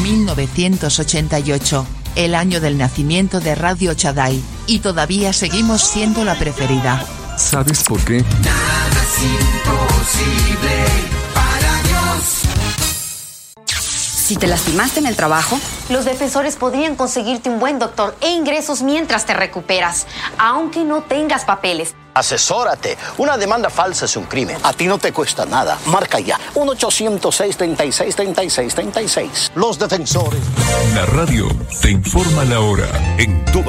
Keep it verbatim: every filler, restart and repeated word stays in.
mil novecientos ochenta y ocho, el año del nacimiento de Radio Chaday, y todavía seguimos siendo la preferida. ¿Sabes por qué? Nada es imposible para Dios. Si te lastimaste en el trabajo, los defensores podrían conseguirte un buen doctor e ingresos mientras te recuperas, aunque no tengas papeles. Asesórate. Una demanda falsa es un crimen. A ti no te cuesta nada. Marca ya. uno ochocientos seis, treinta y seis, treinta y seis, treinta y seis. Los defensores. La radio te informa la hora en toda